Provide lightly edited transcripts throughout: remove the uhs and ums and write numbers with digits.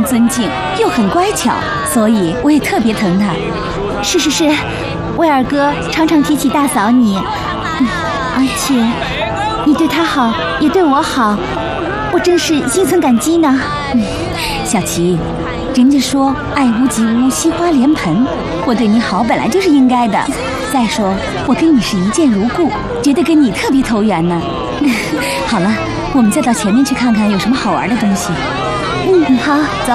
尊敬，又很乖巧，所以我也特别疼他。 是，威尔哥常常提起大嫂你，而且你对他好，也对我好，我真是心存感激呢。 小琪，人家说爱屋及乌，惜花莲盆，我对你好本来就是应该的。再说我跟你是一见如故，觉得跟你特别投缘呢。好了，我们再到前面去看看有什么好玩的东西。 好，走。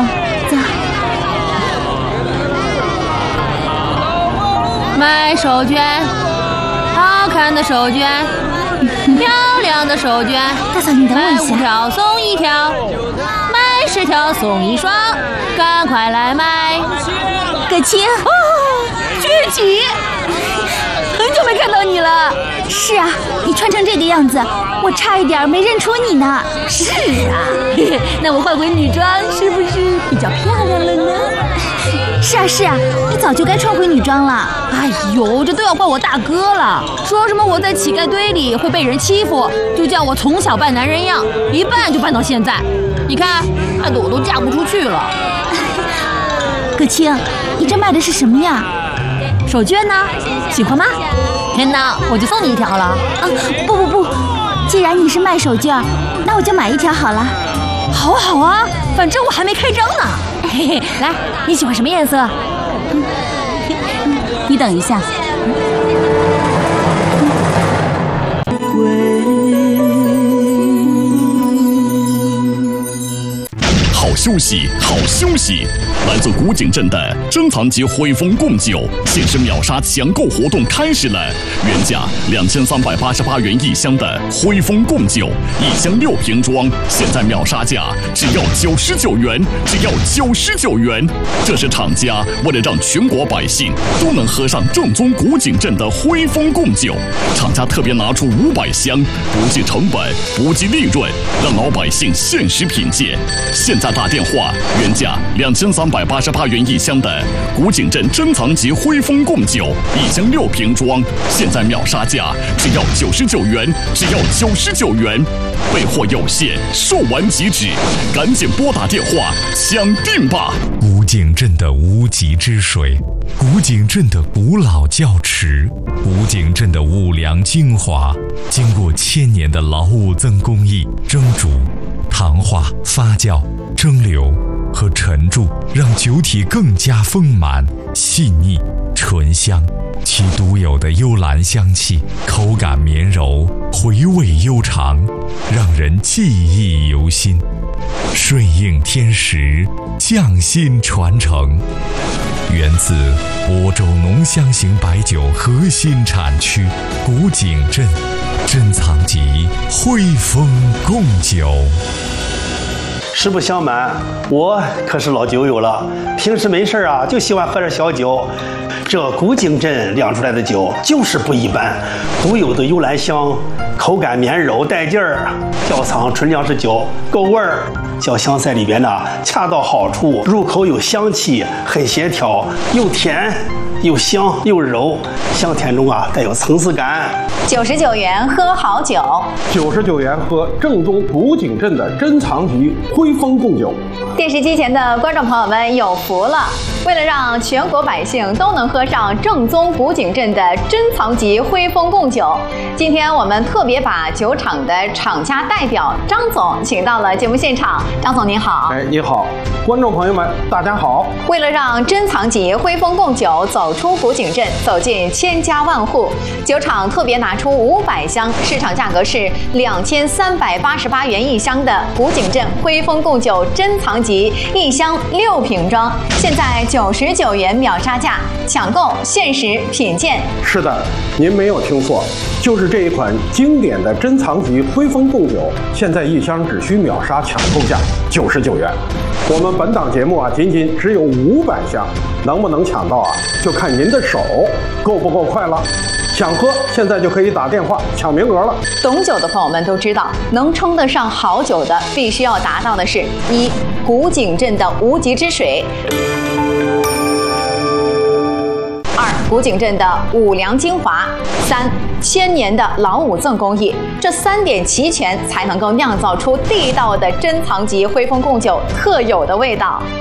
买手绢，好看的手绢，漂亮的手绢。 大嫂，你等我一下。 买5条送1条，买10条送1双，赶快来买。 葛青， 聚集，很久没看到你了。 是啊，你穿成这个样子，我差一点没认出你呢。 是啊，那我换回女装是不是比较漂亮了呢？ 是啊，你早就该穿回女装了。 哎呦，这都要怪我大哥了，说什么我在乞丐堆里会被人欺负，就叫我从小扮男人样，一扮就扮到现在。你看，害得我都嫁不出去了。 葛青，你这卖的是什么呀？ 手绢呢？喜欢吗？天哪，我就送你1条了。 不，既然你是卖手绢，那我就买1条好了。 好啊，反正我还没开张呢。嘿嘿，来，你喜欢什么颜色？ 你等一下。 好休息！来自古井镇的珍藏级汇丰贡酒限时秒杀抢购活动开始了，原价2388元1箱的汇丰贡酒，1箱6瓶装，现在秒杀价只要99元，这是厂家为了让全国百姓都能喝上正宗古井镇的汇丰贡酒，厂家特别拿出500箱，不计成本，不计利润，让老百姓限时品鉴。现在打电话，原价2388元1箱的古井镇珍藏级汇丰贡酒，1箱6瓶装，现在秒杀价只要99元，备货有限，售完即止，赶紧拨打电话抢订吧！ 古井镇的无极之水，古井镇的古老窖池，古井镇的五粮精华，经过1000年的老五增工艺蒸煮、糖化、发酵、蒸馏和沉铸，让酒体更加丰满、细腻、醇香。其独有的幽兰香气，口感绵柔，回味悠长，让人记忆犹新。顺应天时，匠心传承，源自亳州浓香型白酒核心产区古井镇珍藏级汇丰贡酒。 实不相瞒，我可是老酒友了，平时没事啊就喜欢喝点小酒。这古井镇酿出来的酒就是不一般，独有的幽兰香，口感绵柔带劲儿，窖藏纯粮食酒，够味儿。酱香在里边呢恰到好处，入口有香气，很协调，又甜又香又柔，香甜中带有层次感。 99元喝好酒 ，99元喝正宗古井镇的珍藏级汇丰贡酒。 电视机前的观众朋友们有福了！为了让全国百姓都能喝上正宗古井镇的珍藏级汇丰贡酒，今天我们特别把酒厂的厂家代表张总请到了节目现场。张总您好。 你好，观众朋友们大家好。 为了让珍藏级汇丰贡酒走出古井镇，走进千家万户，酒厂特别拿出500箱，市场价格是2388元1箱的古井镇汇丰贡酒珍藏级1箱6瓶装，现在99元秒杀价，抢购限时品鉴。 是的，您没有听错，就是这一款经典的珍藏级汇丰贡酒，现在1箱只需秒杀抢购价99元。我们本档节目仅仅只有500箱，能不能抢到就看您的手够不够快了。想喝现在就可以打电话抢名额了。 懂酒的朋友们都知道，能称得上好酒的，必须要达到的是1. 古井镇的无极之水，2. 古井镇的五粮精华，3. 1000年的老五赠工艺，这3点齐全，才能够酿造出地道的珍藏级汇丰贡酒特有的味道。